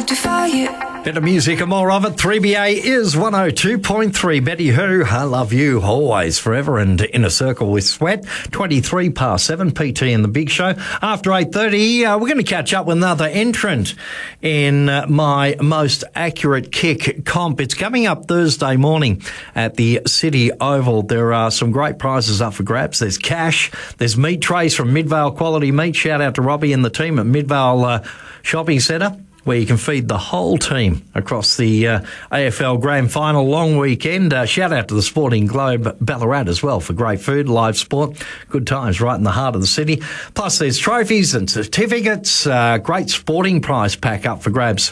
defy it. Bit of music and more of it. 3BA is 102.3. Betty Who, I love you always, forever, and in a circle with Sweat. 23 past 7, PT in the Big Show. After 8:30, we're going to catch up with another entrant in my most accurate kick comp. It's coming up Thursday morning at the City Oval. There are some great prizes up for grabs. There's cash. There's meat trays from Midvale Quality Meat. Shout out to Robbie and the team at Midvale Shopping Centre, where you can feed the whole team across the AFL Grand Final long weekend. Shout out to the Sporting Globe Ballarat as well for great food, live sport, good times right in the heart of the city. Plus there's trophies and certificates, great sporting prize pack up for grabs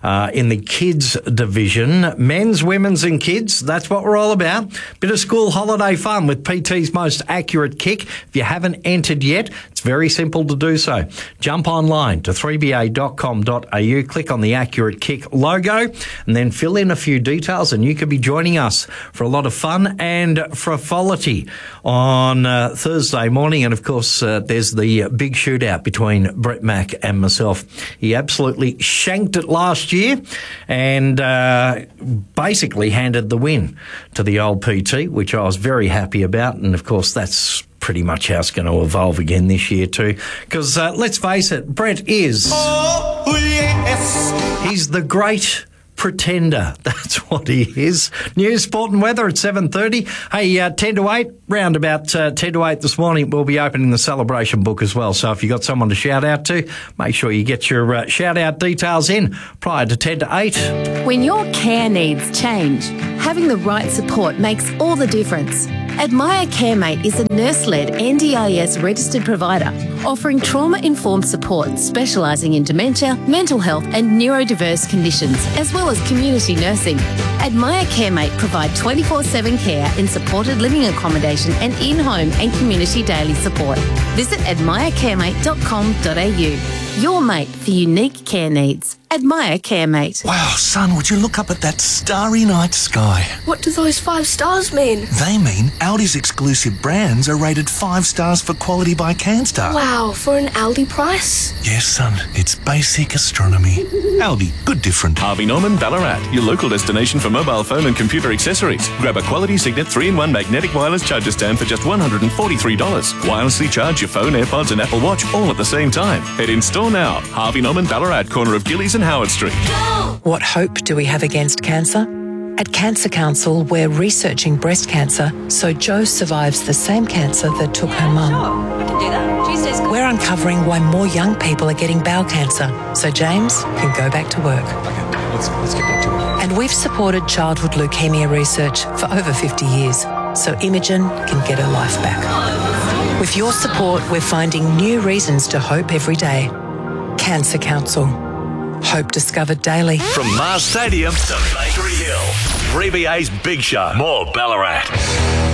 in the kids division. Men's, women's and kids, that's what we're all about. Bit of school holiday fun with PT's most accurate kick. If you haven't entered yet, it's very simple to do so. Jump online to 3ba.com.au, click on the Accurate Kick logo and then fill in a few details and you could be joining us for a lot of fun and frivolity on Thursday morning. And of course, there's the big shootout between Brett Mack and myself. He absolutely shanked it last year and basically handed the win to the old PT, which I was very happy about. And of course, that's pretty much how it's going to evolve again this year too. Because let's face it, Brett is... Oh, yes. He's the great pretender. That's what he is. News, sport and weather at 7:30. Hey, 10 to 8, round about 10 to 8 this morning, we'll be opening the celebration book as well. So if you've got someone to shout out to, make sure you get your shout out details in prior to 10 to 8. When your care needs change, having the right support makes all the difference. Admire CareMate is a nurse-led NDIS registered provider offering trauma-informed support specialising in dementia, mental health and neurodiverse conditions, as well as community nursing. Admire CareMate provide 24/7 care in supported living accommodation and in-home and community daily support. Visit admirecaremate.com.au. Your mate for unique care needs. Admire CareMate. Wow, son, would you look up at that starry night sky? What do those 5 stars mean? They mean Aldi's exclusive brands are rated 5 stars for quality by Canstar. Wow, for an Aldi price? Yes, son, it's basic astronomy. Aldi, good different. Harvey Norman Ballarat, your local destination for mobile phone and computer accessories. Grab a quality Signet 3-in-1 magnetic wireless charger stand for just $143. Wirelessly charge your phone, AirPods and Apple Watch all at the same time. Head in store now. Harvey Norman Ballarat, corner of Gillies and Howard Street. What hope do we have against cancer? At Cancer Council, we're researching breast cancer so Jo survives the same cancer that took her mum. Sure, we can do that. Tuesday's good. We're uncovering why more young people are getting bowel cancer so James can go back to work. Okay, let's get back to it. And we've supported childhood leukemia research for over 50 years so Imogen can get her life back. With your support, we're finding new reasons to hope every day. Cancer Council. Hope discovered daily. From Mars Stadium to Bakery Hill, 3BA's Big Show. More Ballarat.